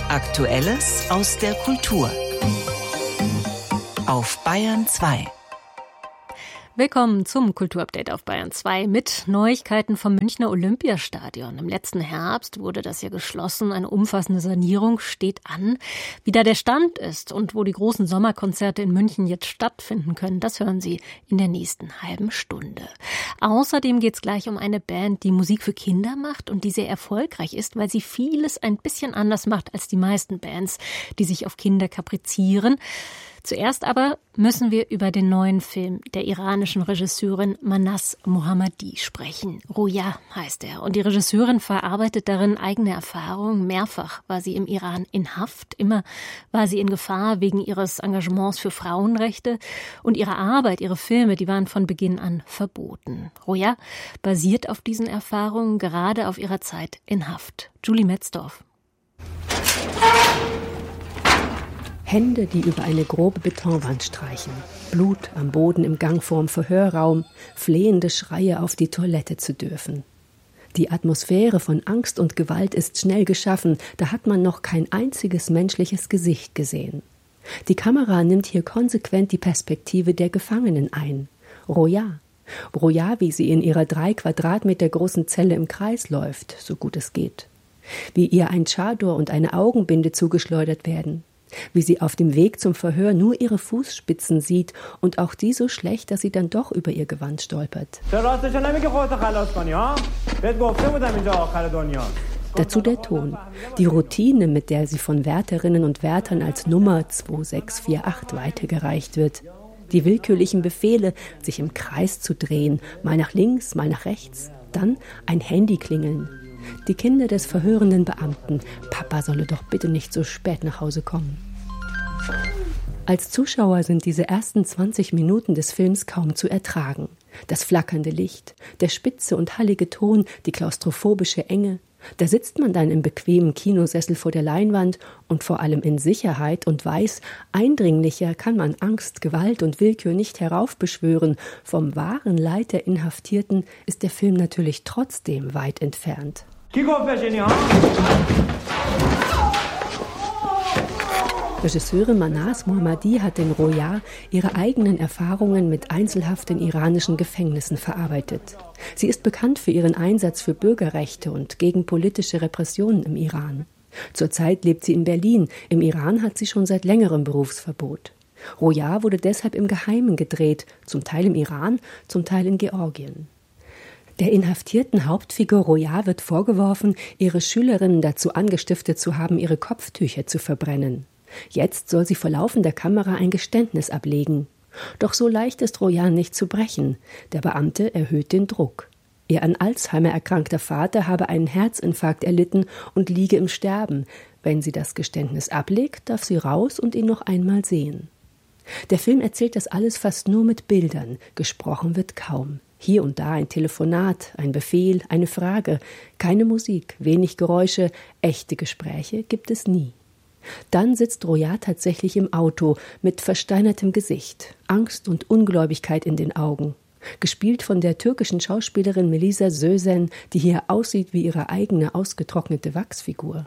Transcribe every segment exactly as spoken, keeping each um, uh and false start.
Aktuelles aus der Kultur. Auf Bayern zwei. Willkommen zum Kulturupdate auf Bayern zwei mit Neuigkeiten vom Münchner Olympiastadion. Im letzten Herbst wurde das ja geschlossen. Eine umfassende Sanierung steht an. Wie da der Stand ist und wo die großen Sommerkonzerte in München jetzt stattfinden können, das hören Sie in der nächsten halben Stunde. Außerdem geht es gleich um eine Band, die Musik für Kinder macht und die sehr erfolgreich ist, weil sie vieles ein bisschen anders macht als die meisten Bands, die sich auf Kinder kaprizieren. Zuerst aber müssen wir über den neuen Film der iranischen Regisseurin Mahnaz Mohammadi sprechen. Roja heißt er. Und die Regisseurin verarbeitet darin eigene Erfahrungen. Mehrfach war sie im Iran in Haft. Immer war sie in Gefahr wegen ihres Engagements für Frauenrechte. Und ihre Arbeit, ihre Filme, die waren von Beginn an verboten. Roja basiert auf diesen Erfahrungen, gerade auf ihrer Zeit in Haft. Julie Metzdorf. Hände, die über eine grobe Betonwand streichen, Blut am Boden im Gang vorm Verhörraum, flehende Schreie, auf die Toilette zu dürfen. Die Atmosphäre von Angst und Gewalt ist schnell geschaffen, da hat man noch kein einziges menschliches Gesicht gesehen. Die Kamera nimmt hier konsequent die Perspektive der Gefangenen ein. Roja. Roja, wie sie in ihrer drei Quadratmeter großen Zelle im Kreis läuft, so gut es geht. Wie ihr ein Tschador und eine Augenbinde zugeschleudert werden. Wie sie auf dem Weg zum Verhör nur ihre Fußspitzen sieht und auch die so schlecht, dass sie dann doch über ihr Gewand stolpert. Dazu der Ton, die Routine, mit der sie von Wärterinnen und Wärtern als Nummer zwei sechs vier acht weitergereicht wird. Die willkürlichen Befehle, sich im Kreis zu drehen, mal nach links, mal nach rechts, dann ein Handy klingeln. Die Kinder des verhörenden Beamten. Papa solle doch bitte nicht so spät nach Hause kommen. Als Zuschauer sind diese ersten zwanzig Minuten des Films kaum zu ertragen. Das flackernde Licht, der spitze und hallige Ton, die klaustrophobische Enge. Da sitzt man dann im bequemen Kinosessel vor der Leinwand und vor allem in Sicherheit und weiß, eindringlicher kann man Angst, Gewalt und Willkür nicht heraufbeschwören. Vom wahren Leid der Inhaftierten ist der Film natürlich trotzdem weit entfernt. Regisseurin Mahnaz Mohammadi hat in Roja ihre eigenen Erfahrungen mit Einzelhaft in iranischen Gefängnissen verarbeitet. Sie ist bekannt für ihren Einsatz für Bürgerrechte und gegen politische Repressionen im Iran. Zurzeit lebt sie in Berlin. Im Iran hat sie schon seit längerem Berufsverbot. Roja wurde deshalb im Geheimen gedreht, zum Teil im Iran, zum Teil in Georgien. Der inhaftierten Hauptfigur Roja wird vorgeworfen, ihre Schülerinnen dazu angestiftet zu haben, ihre Kopftücher zu verbrennen. Jetzt soll sie vor laufender Kamera ein Geständnis ablegen. Doch so leicht ist Roja nicht zu brechen. Der Beamte erhöht den Druck. Ihr an Alzheimer erkrankter Vater habe einen Herzinfarkt erlitten und liege im Sterben. Wenn sie das Geständnis ablegt, darf sie raus und ihn noch einmal sehen. Der Film erzählt das alles fast nur mit Bildern. Gesprochen wird kaum. Hier und da ein Telefonat, ein Befehl, eine Frage. Keine Musik, wenig Geräusche, echte Gespräche gibt es nie. Dann sitzt Roja tatsächlich im Auto mit versteinertem Gesicht, Angst und Ungläubigkeit in den Augen. Gespielt von der türkischen Schauspielerin Melisa Sözen, die hier aussieht wie ihre eigene ausgetrocknete Wachsfigur.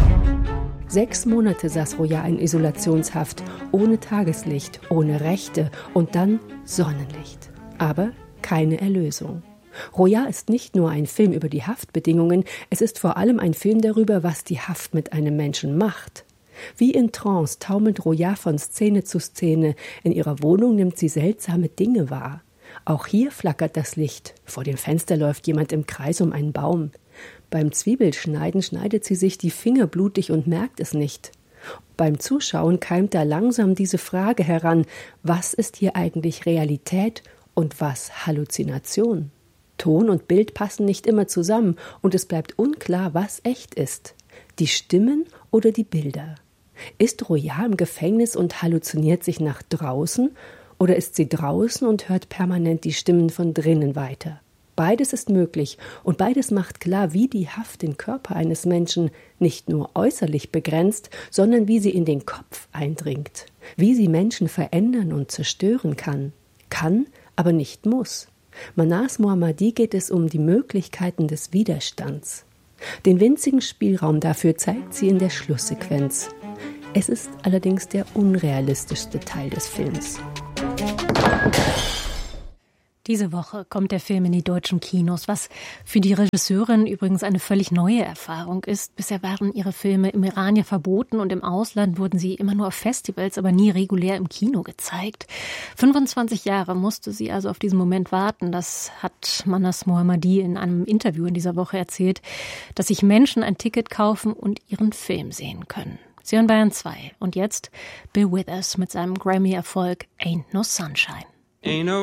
Sechs Monate saß Roja in Isolationshaft, ohne Tageslicht, ohne Rechte und dann Sonnenlicht. Aber keine Erlösung. Roja ist nicht nur ein Film über die Haftbedingungen, es ist vor allem ein Film darüber, was die Haft mit einem Menschen macht. Wie in Trance taumelt Roja von Szene zu Szene. In ihrer Wohnung nimmt sie seltsame Dinge wahr. Auch hier flackert das Licht. Vor dem Fenster läuft jemand im Kreis um einen Baum. Beim Zwiebelschneiden schneidet sie sich die Finger blutig und merkt es nicht. Beim Zuschauen keimt da langsam diese Frage heran, was ist hier eigentlich Realität und was Halluzination? Ton und Bild passen nicht immer zusammen und es bleibt unklar, was echt ist. Die Stimmen oder die Bilder? Ist Roja im Gefängnis und halluziniert sich nach draußen oder ist sie draußen und hört permanent die Stimmen von drinnen weiter? Beides ist möglich und beides macht klar, wie die Haft den Körper eines Menschen nicht nur äußerlich begrenzt, sondern wie sie in den Kopf eindringt, wie sie Menschen verändern und zerstören kann. Kann, aber nicht muss. Mahnaz Mohammadi geht es um die Möglichkeiten des Widerstands. Den winzigen Spielraum dafür zeigt sie in der Schlusssequenz. Es ist allerdings der unrealistischste Teil des Films. Diese Woche kommt der Film in die deutschen Kinos, was für die Regisseurin übrigens eine völlig neue Erfahrung ist. Bisher waren ihre Filme im Iran ja verboten und im Ausland wurden sie immer nur auf Festivals, aber nie regulär im Kino gezeigt. fünfundzwanzig Jahre musste sie also auf diesen Moment warten. Das hat Manas Mohammadi in einem Interview in dieser Woche erzählt, dass sich Menschen ein Ticket kaufen und ihren Film sehen können. Sie hören Bayern zwei und jetzt Bill Withers mit seinem Grammy-Erfolg Ain't No Sunshine. Ain't no